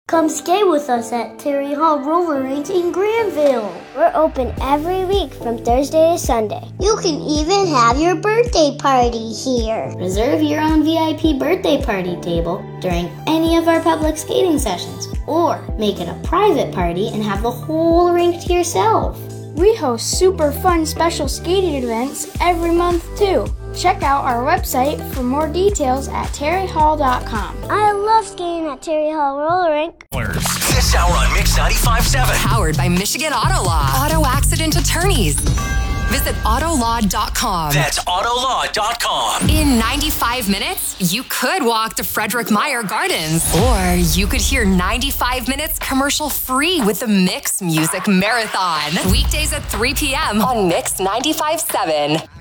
Come skate with us at Terry Hall Roller Rink in Granville. We're open every week from Thursday to Sunday. You can even have your birthday party here. Reserve your own VIP birthday party table during any of our public skating sessions, or make it a private party and have the whole rink to yourself. We host super fun special skating events every month too. Check out our website for more details at terryhall.com. I love skating at Terry Hall Roller Rink. This hour on Mix 95.7. Powered by Michigan Auto Law. Auto accident attorneys. Visit autolaw.com. That's autolaw.com. In 95 minutes, you could walk to Frederick Meyer Gardens, or you could hear 95 minutes commercial free with the Mix Music Marathon. Weekdays at 3 p.m. on Mix 95.7.